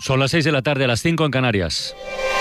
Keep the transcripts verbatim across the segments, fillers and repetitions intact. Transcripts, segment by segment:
Son las seis de la tarde, a las cinco en Canarias.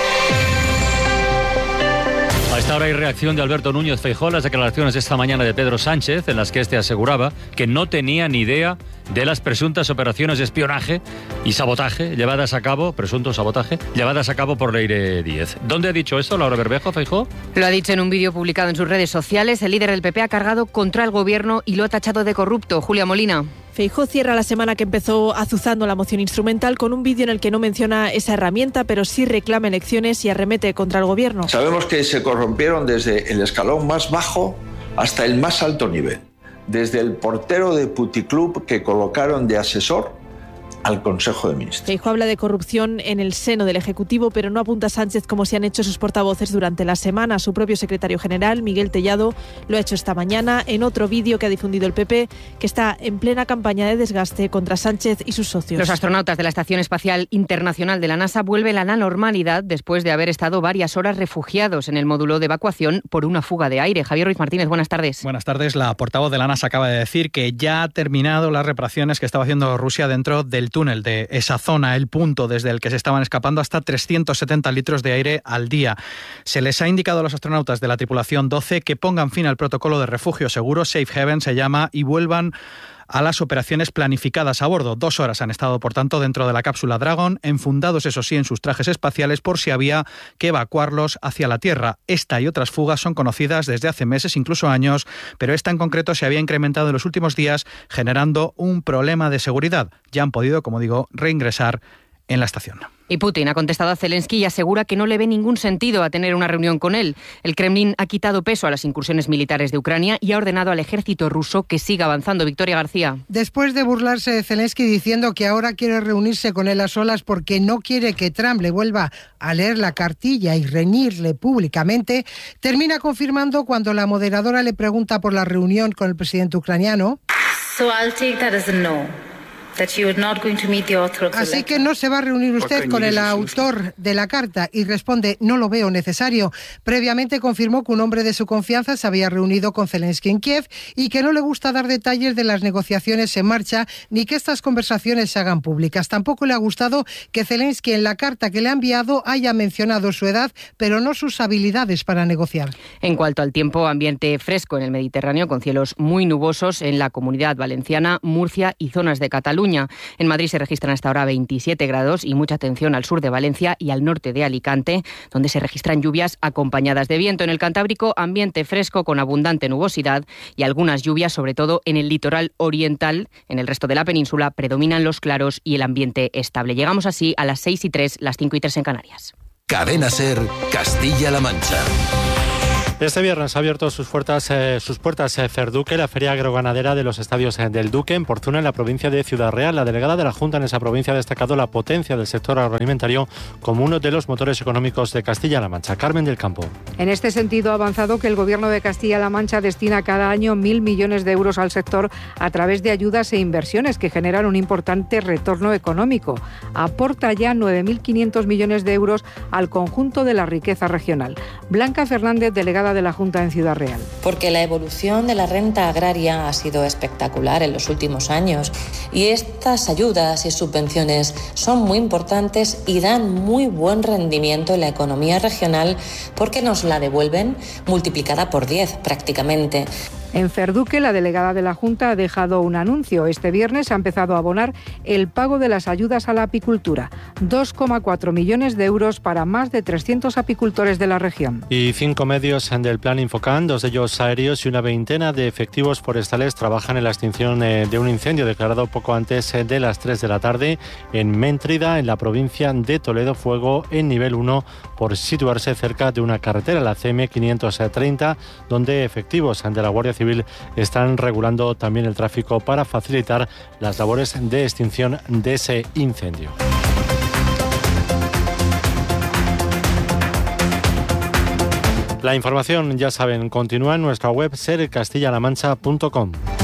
A esta hora hay reacción de Alberto Núñez Feijóo a las declaraciones de esta mañana de Pedro Sánchez, en las que este aseguraba que no tenía ni idea de las presuntas operaciones de espionaje y sabotaje llevadas a cabo, presunto sabotaje, llevadas a cabo por Leire Díez. ¿Dónde ha dicho esto Laura Bermejo, Feijóo? Lo ha dicho en un vídeo publicado en sus redes sociales. El líder del P P ha cargado contra el gobierno y lo ha tachado de corrupto. Julia Molina. Feijóo cierra la semana que empezó azuzando la moción instrumental con un vídeo en el que no menciona esa herramienta, pero sí reclama elecciones y arremete contra el gobierno. Sabemos que se corrompieron desde el escalón más bajo hasta el más alto nivel. Desde el portero de puticlub que colocaron de asesor al Consejo de Ministros. Feijóo habla de corrupción en el seno del Ejecutivo, pero no apunta a Sánchez como se han hecho sus portavoces durante la semana. Su propio secretario general, Miguel Tellado, lo ha hecho esta mañana en otro vídeo que ha difundido el P P, que está en plena campaña de desgaste contra Sánchez y sus socios. Los astronautas de la Estación Espacial Internacional de la NASA vuelven a la normalidad después de haber estado varias horas refugiados en el módulo de evacuación por una fuga de aire. Javier Ruiz Martínez, buenas tardes. Buenas tardes. La portavoz de la NASA acaba de decir que ya ha terminado las reparaciones que estaba haciendo Rusia dentro del túnel de esa zona, el punto desde el que se estaban escapando hasta trescientos setenta litros de aire al día. Se les ha indicado a los astronautas de la tripulación doce que pongan fin al protocolo de refugio seguro, Safe Haven se llama, y vuelvan a las operaciones planificadas a bordo. Dos horas han estado, por tanto, dentro de la cápsula Dragon, enfundados, eso sí, en sus trajes espaciales por si había que evacuarlos hacia la Tierra. Esta y otras fugas son conocidas desde hace meses, incluso años, pero esta en concreto se había incrementado en los últimos días, generando un problema de seguridad. Ya han podido, como digo, reingresar en la estación. Y Putin ha contestado a Zelensky y asegura que no le ve ningún sentido a tener una reunión con él. El Kremlin ha quitado peso a las incursiones militares de Ucrania y ha ordenado al ejército ruso que siga avanzando. Victoria García. Después de burlarse de Zelensky diciendo que ahora quiere reunirse con él a solas porque no quiere que Trump le vuelva a leer la cartilla y reñirle públicamente, termina confirmando cuando la moderadora le pregunta por la reunión con el presidente ucraniano. So I'll take that as a no. Así que no se va a reunir usted con el autor de la carta, y responde: no lo veo necesario. Previamente confirmó que un hombre de su confianza se había reunido con Zelensky en Kiev y que no le gusta dar detalles de las negociaciones en marcha ni que estas conversaciones se hagan públicas. Tampoco le ha gustado que Zelensky en la carta que le ha enviado haya mencionado su edad, pero no sus habilidades para negociar. En cuanto al tiempo, ambiente fresco en el Mediterráneo con cielos muy nubosos en la Comunidad Valenciana, Murcia y zonas de Cataluña. En Madrid se registran hasta ahora veintisiete grados y mucha atención al sur de Valencia y al norte de Alicante, donde se registran lluvias acompañadas de viento. En el Cantábrico, ambiente fresco con abundante nubosidad y algunas lluvias, sobre todo en el litoral oriental. En el resto de la península predominan los claros y el ambiente estable. Llegamos así a las seis y tres, las cinco y tres en Canarias. Cadena SER, Castilla-La Mancha. Este viernes ha abierto sus puertas, eh, sus puertas eh, Ferduque, la feria agroganadera de los estadios eh, del Duque, en Porzuna, en la provincia de Ciudad Real. La delegada de la Junta en esa provincia ha destacado la potencia del sector agroalimentario como uno de los motores económicos de Castilla-La Mancha. Carmen del Campo. En este sentido, ha avanzado que el Gobierno de Castilla-La Mancha destina cada año mil millones de euros al sector a través de ayudas e inversiones que generan un importante retorno económico. Aporta ya nueve mil quinientos millones de euros al conjunto de la riqueza regional. Blanca Fernández, delegada de la Junta en Ciudad Real. Porque la evolución de la renta agraria ha sido espectacular en los últimos años y estas ayudas y subvenciones son muy importantes y dan muy buen rendimiento en la economía regional porque nos la devuelven multiplicada por diez prácticamente. En Ferduque, la delegada de la Junta ha dejado un anuncio. Este viernes ha empezado a abonar el pago de las ayudas a la apicultura. dos coma cuatro millones de euros para más de trescientos apicultores de la región. Y cinco medios del Plan Infocan, dos de ellos aéreos y una veintena de efectivos forestales trabajan en la extinción de un incendio declarado poco antes de las tres de la tarde en Méntrida, en la provincia de Toledo. Fuego en nivel uno por situarse cerca de una carretera, la C M quinientos treinta, donde efectivos de la Guardia Civil están regulando también el tráfico para facilitar las labores de extinción de ese incendio. La información, ya saben, continúa en nuestra web ser castilla la mancha punto com.